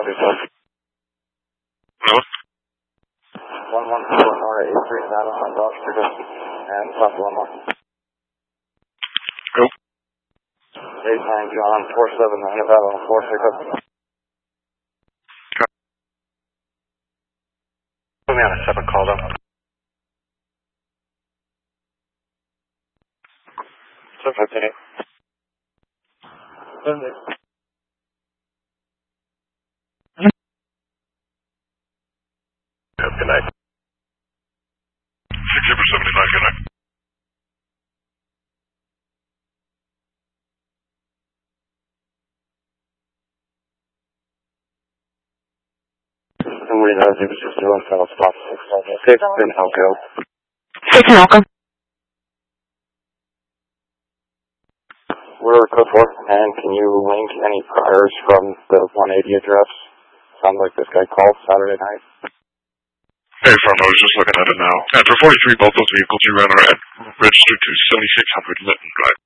Hello? 114 Nora 83 Saddle on Dodge Street and South Lamar. Go. 89 John 479 Nevada 4 6. Put me on a separate call though. 758. Good night. 60 for 79, good night. Somebody knows he was just doing fellow spot 6 in Elko. 6 in Elko. We're code 4, and can you link any priors from the 180 address? Sounds like this guy called Saturday night. Hey, Farm, I was just looking at it now. And for 43, both those vehicles you ran are registered to 7600 Linton Drive.